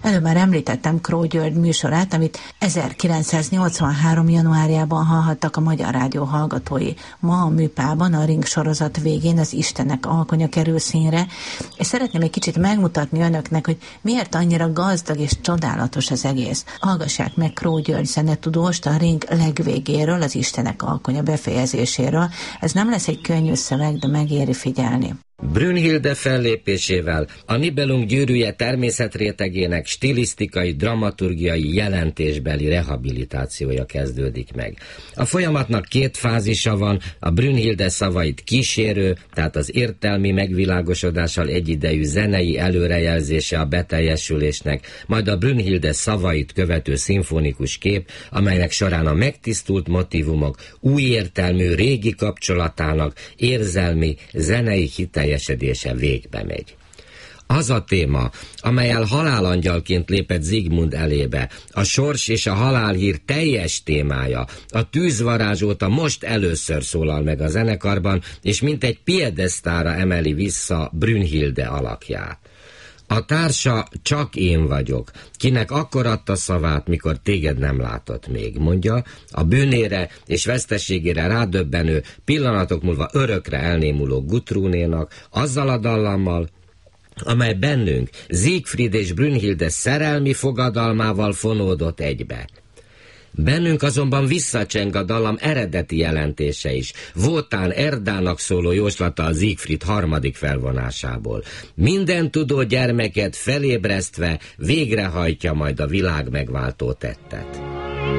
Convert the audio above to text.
Előbb már említettem Kró György műsorát, amit 1983. januárjában hallhattak a Magyar Rádió hallgatói. Ma a műpában a Ring sorozat végén az Istenek alkonya kerül színre, és szeretném egy kicsit megmutatni önöknek, hogy miért annyira gazdag és csodálatos az egész. Hallgassák meg Kró György zenetudóst a Ring legvégéről, az Istenek alkonya befejezéséről. Ez nem lesz egy könnyű szöveg, de megéri figyelni. Brünnhilde fellépésével a Nibelung gyűrűje természetrétegének stilisztikai, dramaturgiai, jelentésbeli rehabilitációja kezdődik meg. A folyamatnak két fázisa van, a Brünnhilde szavait kísérő, tehát az értelmi megvilágosodással egyidejű zenei előrejelzése a beteljesülésnek, majd a Brünnhilde szavait követő szimfonikus kép, amelynek során a megtisztult motívumok új értelmű régi kapcsolatának érzelmi, zenei hiteljesedése végbe megy. Az a téma, amellyel halálangyalként lépett Zsigmond elébe, a sors és a halálhír teljes témája, a tűzvarázs óta most először szólal meg a zenekarban, és mintegy piedesztára emeli vissza Brünnhilde alakját. A társa csak én vagyok, kinek akkor adta szavát, mikor téged nem látott még, mondja, a bűnére és veszteségére rádöbbenő, pillanatok múlva örökre elnémuló Gudrúnénak, azzal a dallammal, amely bennünk Siegfried és Brünnhilde szerelmi fogadalmával fonódott egybe. Bennünk azonban visszacseng a dallam eredeti jelentése is, Wotan Erdának szóló jóslata a Siegfried harmadik felvonásából. Minden tudó gyermeket felébresztve végrehajtja majd a világ megváltó tettet.